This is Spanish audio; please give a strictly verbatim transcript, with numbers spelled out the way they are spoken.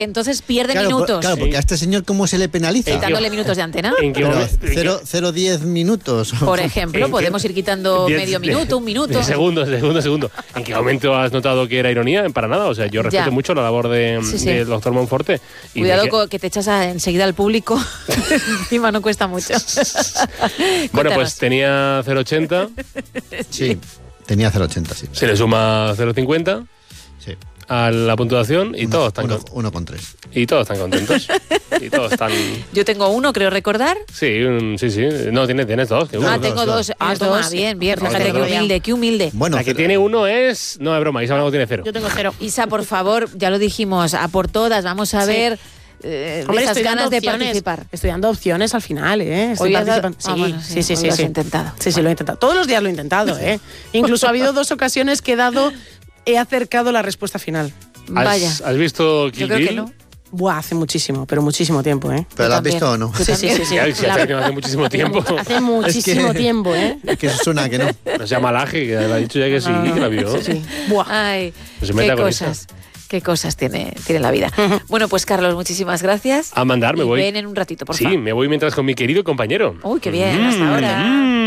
entonces pierde claro, minutos. Por, claro, porque a este señor ¿cómo se le penaliza? Quitándole minutos de antena. ¿En qué momento? cero, diez minutos. Por ejemplo, podemos ir quitando diez, medio minuto, un minuto. De segundo, segundo, segundo. ¿En qué momento has notado que era ironía? Para nada. O sea, yo respeto Ya. mucho la labor de, Sí, sí. del doctor Monforte. Y Cuidado que, con que te echas a, enseguida al público. Encima no cuesta mucho. bueno, pues tenía cero coma ochenta. Sí, tenía cero coma ochenta, sí. Se le suma cero coma cincuenta. Sí. A la puntuación y uno, todos están uno, con- uno con tres. y todos están contentos. Y todos están. Yo tengo uno, creo recordar. Sí, un- sí, sí. No, tienes, tienes dos. Que uno. Ah, dos, tengo dos. dos. Ah, Ah, toma, dos. bien, bien. Dos, Fíjate, qué dos. humilde, qué humilde. Bueno, La que cero- tiene uno es. No, es broma, Isa Blanco tiene cero. Yo tengo cero. Isa, por favor, ya lo dijimos, a por todas, vamos a Sí. ver eh, Hombre, esas estoy dando ganas de opciones. participar. Estoy dando opciones al final, ¿eh? Estoy Hoy has dado- participando. Ah, Sí, bueno, sí, sí, hoy sí, lo has sí. intentado. Sí, sí, lo he intentado. Todos los días lo he intentado, ¿eh? Incluso ha habido dos ocasiones que he dado, he acercado la respuesta final. ¿Has, Vaya. ¿Has visto Kill Yo creo Bill? que no. Buah, hace muchísimo, pero muchísimo tiempo, ¿eh? ¿Pero Yo la has también. visto o no? Yo Sí, sí, sí, sí. Ya, si La- hace, hace muchísimo tiempo. Hace muchísimo Es que- tiempo, ¿eh? Es que eso suena que no. No se llama Laje, que le ha dicho ya que sí, que la vio. Sí, sí. Buah. Ay, Pues se meta qué con cosas, qué cosas tiene, tiene la vida. Bueno, pues Carlos, muchísimas gracias. A mandar, me Y voy. ven en un ratito, por Sí, favor. me voy mientras con mi querido compañero. Uy, qué bien, hasta Mm, ahora. mm.